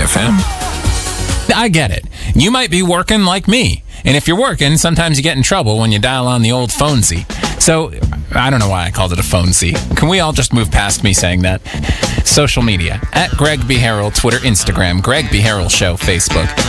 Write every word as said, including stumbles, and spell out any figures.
F M. I get it. You might be working like me. And if you're working, sometimes you get in trouble when you dial on the old phone seat. So, I don't know why I called it a phone seat. Can we all just move past me saying that? Social media. At Greg B. Harrell, Twitter, Instagram. Greg B. Harrell Show, Facebook.